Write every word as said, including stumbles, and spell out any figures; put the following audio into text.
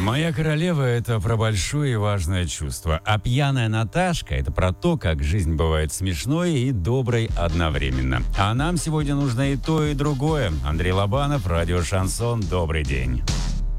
Моя королева — это про большое и важное чувство, а пьяная Наташка — это про то, как жизнь бывает смешной и доброй одновременно. А нам сегодня нужно и то, и другое. Андрей Лобанов, радио «Шансон». Добрый день.